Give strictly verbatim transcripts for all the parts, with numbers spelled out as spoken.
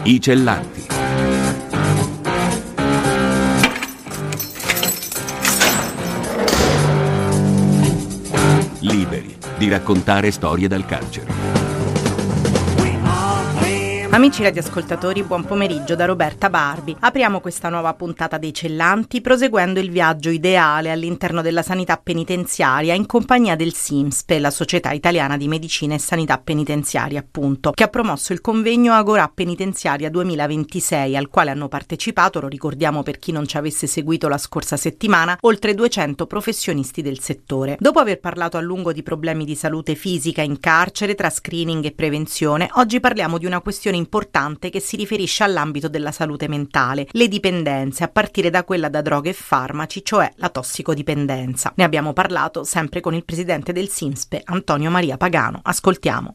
I Cellanti. Liberi di raccontare storie dal carcere. Amici radioascoltatori, buon pomeriggio da Roberta Barbi. Apriamo questa nuova puntata dei Cellanti proseguendo il viaggio ideale all'interno della sanità penitenziaria in compagnia del SIMSPE, la Società Italiana di Medicina e Sanità Penitenziaria, appunto, che ha promosso il convegno Agorà Penitenziaria duemilaventisei, al quale hanno partecipato, lo ricordiamo per chi non ci avesse seguito la scorsa settimana, oltre duecento professionisti del settore. Dopo aver parlato a lungo di problemi di salute fisica in carcere, tra screening e prevenzione, oggi parliamo di una questione importante che si riferisce all'ambito della salute mentale, le dipendenze, a partire da quella da droghe e farmaci, cioè la tossicodipendenza. Ne abbiamo parlato sempre con il presidente del SIMSPE, Antonio Maria Pagano. Ascoltiamo.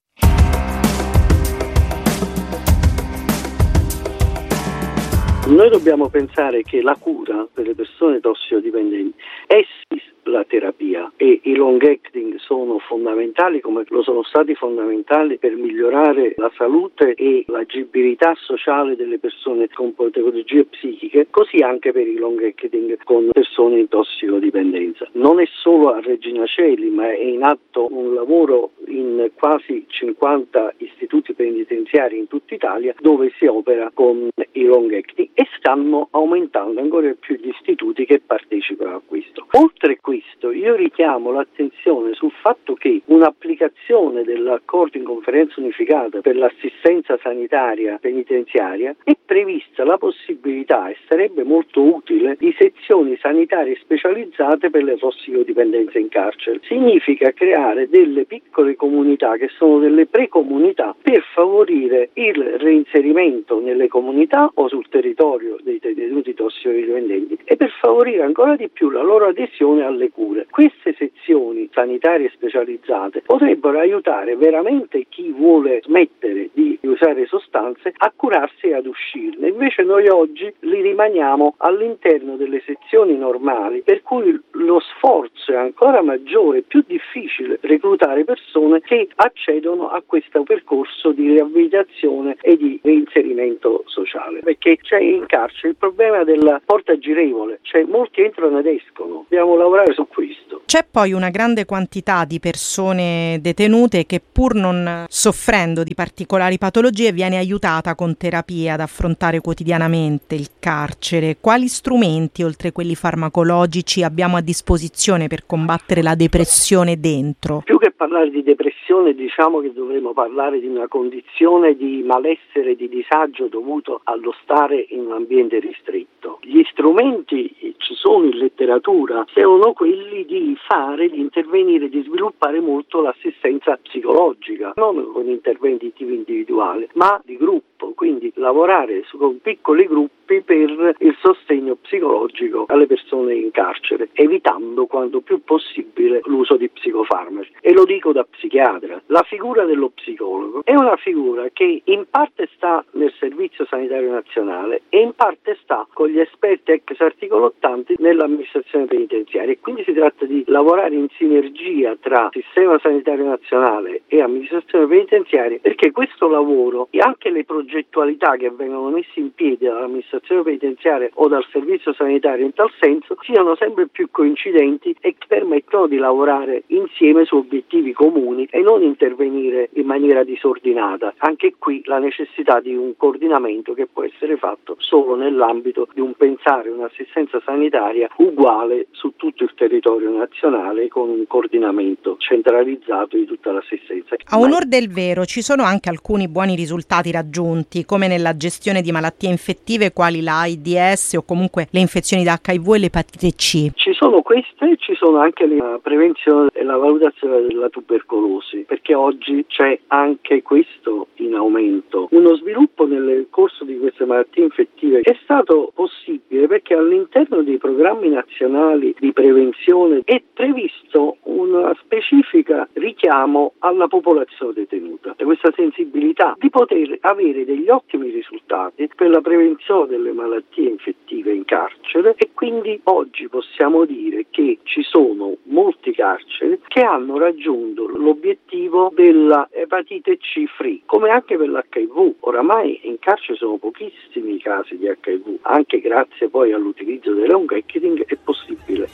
Noi dobbiamo pensare che la cura per le persone tossicodipendenti è sì la terapia, e i long acting sono fondamentali, come lo sono stati fondamentali per migliorare la salute e l'agibilità sociale delle persone con patologie psichiche, così anche per i long acting con persone in tossicodipendenza. Non è solo a Regina Coeli, ma è in atto un lavoro in quasi cinquanta istituti penitenziari in tutta Italia dove si opera con i long acting, e stanno aumentando ancora più gli istituti che partecipano a questo. Oltre a questo, io richiamo l'attenzione sul fatto che un'applicazione dell'accordo in conferenza unificata per l'assistenza sanitaria penitenziaria è prevista la possibilità, e sarebbe molto utile, di sezioni sanitarie specializzate per le tossicodipendenze in carcere. Significa creare delle piccole comunità che sono delle precomunità per favorire il reinserimento nelle comunità o sul territorio dei detenuti tossicodipendenti e per favorire ancora di più la loro adesione alle cure. Queste sezioni sanitarie specializzate potrebbero aiutare veramente chi vuole smettere di usare sostanze a curarsi e ad uscirne. Invece noi oggi li rimaniamo all'interno delle sezioni normali, per cui lo sforzo è ancora maggiore, più difficile reclutare persone che accedono a questo percorso di riabilitazione e di reinserimento sociale, perché c'è in carcere il problema della porta girevole, cioè molti entrano ed escono. Dobbiamo lavorare su questo. C'è poi una grande quantità di persone detenute che, pur non soffrendo di particolari patologie, viene aiutata con terapia ad affrontare quotidianamente il carcere. Quali strumenti, oltre quelli farmacologici, abbiamo a disposizione per combattere la depressione dentro? Più che parlare di depressione, diciamo che dovremmo parlare di una condizione di malessere, di disagio dovuto allo stare in un ambiente ristretto. Gli strumenti ci sono in letteratura, sono quelli di fare, di intervenire, di sviluppare molto l'assistenza psicologica, non con interventi di tipo individuale, ma di gruppo, quindi lavorare su, con piccoli gruppi per il sostegno psicologico alle persone in carcere, evitando quanto più possibile l'uso di psicofarmaci. E lo dico da psichiatra, la figura dello psicologo è una figura che in parte sta nel Servizio Sanitario Nazionale e in parte sta con gli esperti ex articolo ottanta nell'amministrazione penitenziaria, e quindi si tratta di lavorare in sinergia tra Sistema Sanitario Nazionale e amministrazione penitenziaria, perché questo lavoro e anche le progettualità che vengono messe in piedi dall'amministrazione penitenziaria o dal servizio sanitario in tal senso siano sempre più coincidenti e permettono di lavorare insieme su obiettivi comuni e non intervenire in maniera disordinata. Anche qui la necessità di un coordinamento che può essere fatto solo nell'ambito di un pensare un'assistenza sanitaria uguale su tutto il territorio nazionale, con un coordinamento centralizzato di tutta l'assistenza. A onor del vero, ci sono anche alcuni buoni risultati raggiunti, come nella gestione di malattie infettive quali l'AIDS o comunque le infezioni da acca i vu e l'epatite C. Ci sono queste, ci sono anche la prevenzione e la valutazione della tubercolosi, perché oggi c'è anche questo in aumento. Uno sviluppo nel corso di queste malattie infettive è stato possibile perché all'interno dei programmi nazionali di prevenzione è previsto una specifica richiamo alla popolazione detenuta, e questa sensibilità di poter avere degli ottimi risultati per la prevenzione delle malattie infettive in carcere, e quindi oggi possiamo dire che ci sono molti carceri che hanno raggiunto l'obiettivo della epatite C free, come anche per l'acca i vu. Oramai in carcere ci sono pochissimi casi di acca i vu, anche grazie poi all'utilizzo del long acting è possibile.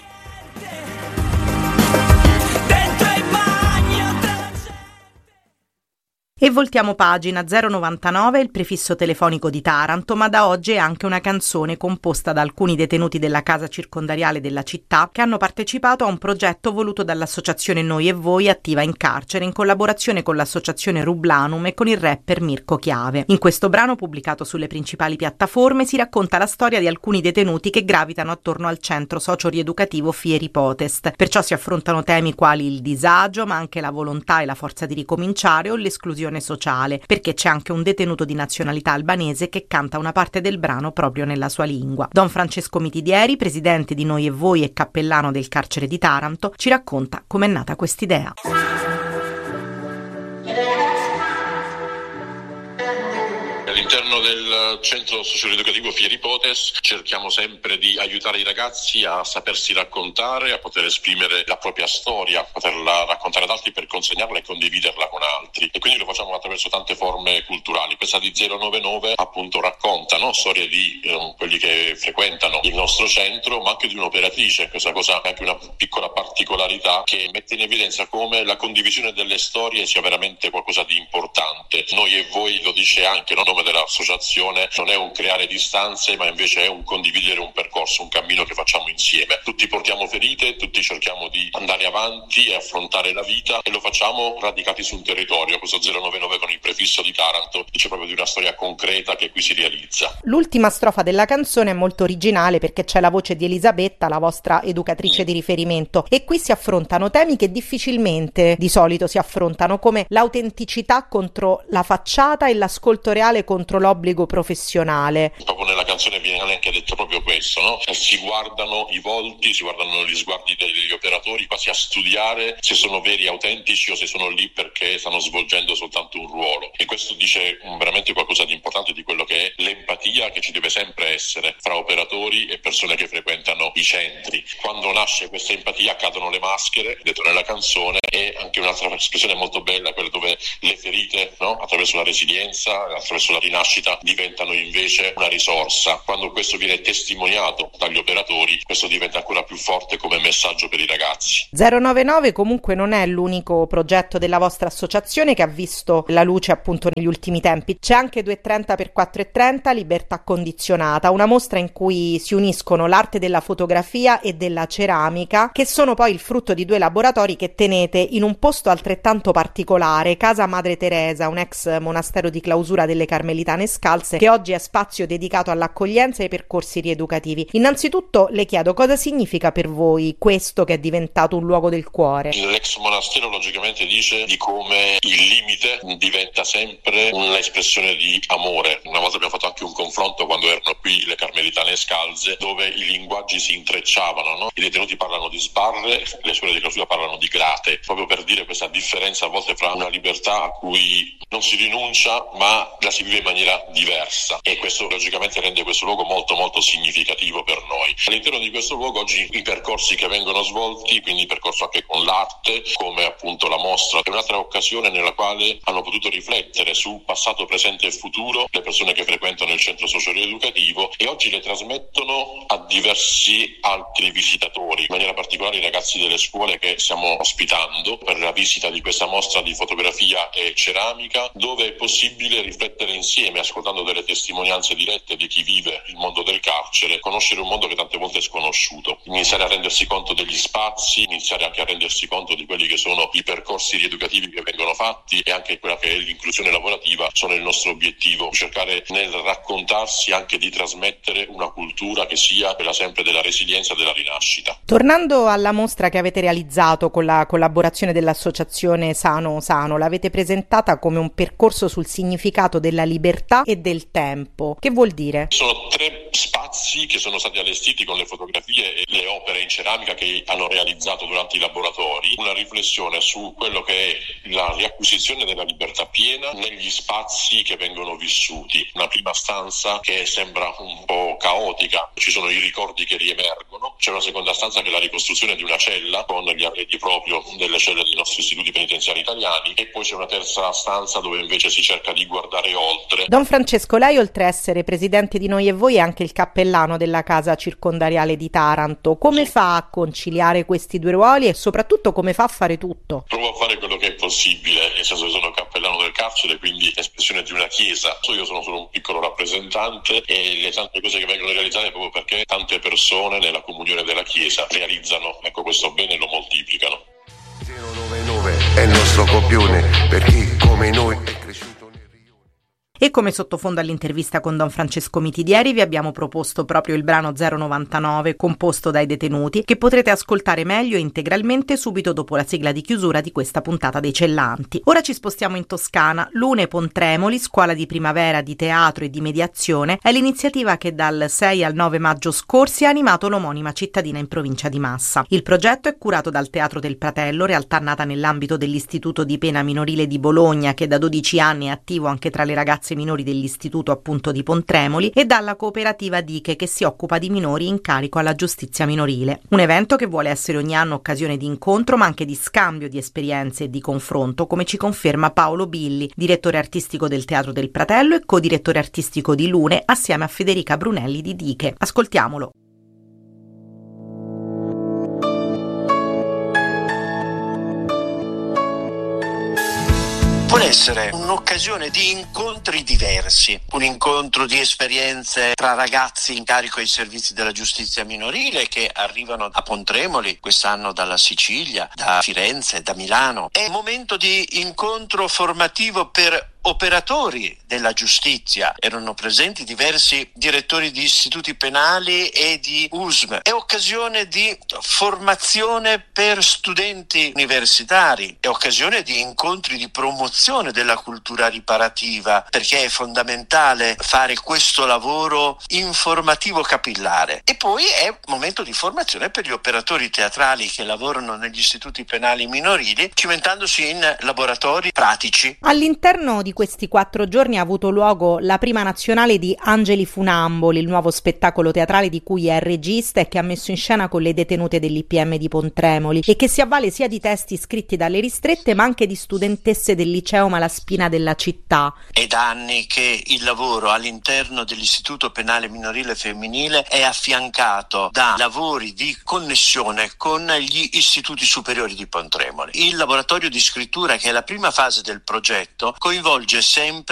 E voltiamo pagina. Zero novantanove è il prefisso telefonico di Taranto, ma da oggi è anche una canzone composta da alcuni detenuti della casa circondariale della città che hanno partecipato a un progetto voluto dall'associazione Noi e Voi, attiva in carcere in collaborazione con l'associazione Rublanum e con il rapper Mirko Chiave. In questo brano, pubblicato sulle principali piattaforme, si racconta la storia di alcuni detenuti che gravitano attorno al centro socio-rieducativo Fieri Potest. Perciò si affrontano temi quali il disagio, ma anche la volontà e la forza di ricominciare o l'esclusione sociale, perché c'è anche un detenuto di nazionalità albanese che canta una parte del brano proprio nella sua lingua. Don Francesco Mitidieri, presidente di Noi e Voi e cappellano del carcere di Taranto, ci racconta com'è nata quest'idea. All'interno del centro socio-educativo Fieri Potest cerchiamo sempre di aiutare i ragazzi a sapersi raccontare, a poter esprimere la propria storia, a poterla raccontare ad altri per consegnarla e condividerla con altri. E quindi lo facciamo attraverso tante forme culturali. Questa di zero novantanove appunto racconta, no? Storie di eh, quelli che frequentano il nostro centro, ma anche di un'operatrice. Questa cosa è anche una piccola particolarità che mette in evidenza come la condivisione delle storie sia veramente qualcosa di importante. Noi e Voi lo dice anche, no? Nome dell'associazione non è un creare distanze, ma invece è un condividere un percorso, un cammino che facciamo insieme. Tutti portiamo ferite, tutti cerchiamo di andare avanti e affrontare la vita, e lo facciamo radicati su un territorio. Questo zero novantanove con il prefisso di Taranto dice proprio di una storia concreta che qui si realizza. L'ultima strofa della canzone è molto originale perché c'è la voce di Elisabetta, la vostra educatrice di riferimento, e qui si affrontano temi che difficilmente di solito si affrontano, come l'autenticità contro la facciata e l'ascolto reale contro l'obbligo professionale. Proprio nella canzone viene anche detto proprio questo, no? Si guardano i volti, si guardano gli sguardi degli operatori, quasi a studiare se sono veri, autentici, o se sono lì perché stanno svolgendo soltanto un ruolo. E questo dice veramente qualcosa di importante di quello che è l'empatia che ci deve sempre essere fra operatori e persone che frequentano i centri. Quando nasce questa empatia cadono le maschere, detto nella canzone, e anche un'altra espressione molto bella, quella dove le ferite, no? Attraverso la resilienza, attraverso la rinascita, diventano invece una risorsa. Quando questo viene testimoniato dagli operatori, questo diventa ancora più forte come messaggio per i ragazzi. zero novantanove comunque non è l'unico progetto della vostra associazione che ha visto la luce appunto negli ultimi tempi. C'è anche duecentotrenta per quattrocentotrenta Libertà Condizionata, una mostra in cui si uniscono l'arte della fotografia e della ceramica, che sono poi il frutto di due laboratori che tenete in un posto altrettanto particolare, Casa Madre Teresa, un ex monastero di clausura delle Carmelitane Scalze, che oggi è spazio dedicato all'accoglienza e ai percorsi rieducativi. Innanzitutto le chiedo cosa significa per voi questo che è diventato un luogo del cuore. L'ex monastero logicamente dice di come il limite diventa sempre un'espressione di amore. Una volta abbiamo fatto anche un confronto quando erano qui le Carmelitane Scalze, dove i linguaggi si intrecciavano, no? I detenuti parlano di sbarre, le suore di clausura parlano di grate, proprio per dire questa differenza a volte fra una libertà a cui non si rinuncia ma la si vive in maniera diversa, e questo logicamente rende questo luogo molto molto significativo per noi. All'interno di questo luogo oggi i percorsi che vengono svolti, quindi il percorso anche con l'arte, come appunto la mostra, è un'altra occasione nella quale hanno potuto riflettere su passato, presente e futuro le persone che frequentano il centro socio-rieducativo, e oggi le trasmettono a diversi altri visitatori, in maniera particolare i ragazzi delle scuole che stiamo ospitando per la visita di questa mostra di fotografia e ceramica, dove è possibile riflettere insieme, ascoltando delle testimonianze dirette di chi vive il mondo del carcere, conoscere un mondo che tante volte è sconosciuto, iniziare a rendersi conto degli spazi, iniziare anche a rendersi conto di quelli che sono i percorsi rieducativi che vengono fatti, e anche quella che è l'inclusione lavorativa sono il nostro obiettivo, cercare nel raccontarsi anche di trasmettere una cultura che sia quella sempre della resilienza e della rinascita. Tornando alla mostra che avete realizzato con la collaborazione dell'associazione Sano Sano, l'avete presentata come un percorso sul significato della libertà e del tempo. Che vuol dire? Sono tre spazi che sono stati allestiti con le fotografie e le opere in ceramica che hanno realizzato durante i laboratori, una riflessione su quello che è la riacquisizione della libertà piena negli spazi che vengono vissuti. Una prima stanza che sembra un po' caotica, ci sono i ricordi che riemergono, c'è una seconda stanza che è la ricostruzione di una cella con gli arredi proprio del nelle celle dei nostri istituti penitenziari italiani, e poi c'è una terza stanza dove invece si cerca di guardare oltre. Don Francesco, lei oltre a essere presidente di Noi e Voi è anche il cappellano della casa circondariale di Taranto. Come fa a conciliare questi due ruoli e soprattutto come fa a fare tutto? Provo a fare quello che è possibile, nel senso che sono cappellano del carcere, quindi espressione di una chiesa. Io sono solo un piccolo rappresentante e le tante cose che vengono realizzate proprio perché tante persone nella comunione della chiesa realizzano ecco questo bene e lo moltiplicano. zero nove nove è il nostro copione per chi come noi è cresciuto. E come sottofondo all'intervista con Don Francesco Mitidieri vi abbiamo proposto proprio il brano zero novantanove composto dai detenuti, che potrete ascoltare meglio e integralmente subito dopo la sigla di chiusura di questa puntata dei Cellanti. Ora ci spostiamo in Toscana. Lune Pontremoli, scuola di primavera di teatro e di mediazione, è l'iniziativa che dal sei al nove maggio scorsi ha animato l'omonima cittadina in provincia di Massa. Il progetto è curato dal Teatro del Pratello, realtà nata nell'ambito dell'Istituto di Pena Minorile di Bologna, che da dodici anni è attivo anche tra le ragazze minori dell'istituto appunto di Pontremoli, e dalla cooperativa Diche, che si occupa di minori in carico alla giustizia minorile. Un evento che vuole essere ogni anno occasione di incontro ma anche di scambio di esperienze e di confronto, come ci conferma Paolo Billi, direttore artistico del Teatro del Pratello e co-direttore artistico di Lune, assieme a Federica Brunelli di Diche. Ascoltiamolo. Vuole essere un'occasione di incontri diversi, un incontro di esperienze tra ragazzi in carico ai servizi della giustizia minorile che arrivano a Pontremoli quest'anno dalla Sicilia, da Firenze, da Milano. È un momento di incontro formativo per operatori della giustizia. Erano presenti diversi direttori di istituti penali e di U S M. È occasione di formazione per studenti universitari, è occasione di incontri di promozione della cultura riparativa, perché è fondamentale fare questo lavoro informativo capillare. E poi è momento di formazione per gli operatori teatrali che lavorano negli istituti penali minorili, cimentandosi in laboratori pratici. All'interno di questi quattro giorni ha avuto luogo la prima nazionale di Angeli Funamboli, il nuovo spettacolo teatrale di cui è regista e che ha messo in scena con le detenute dell'I P M di Pontremoli e che si avvale sia di testi scritti dalle ristrette ma anche di studentesse del liceo Malaspina della città. È da anni che il lavoro all'interno dell'Istituto Penale Minorile Femminile è affiancato da lavori di connessione con gli istituti superiori di Pontremoli. Il laboratorio di scrittura, che è la prima fase del progetto, coinvolge sempre